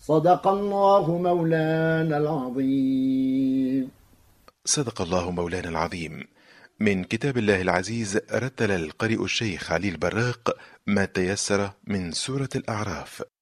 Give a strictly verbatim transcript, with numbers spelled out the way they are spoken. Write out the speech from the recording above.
صدق الله مولانا العظيم. صدق الله مولانا العظيم. من كتاب الله العزيز رتل القارئ الشيخ علي البراق ما تيسر من سورة الأعراف.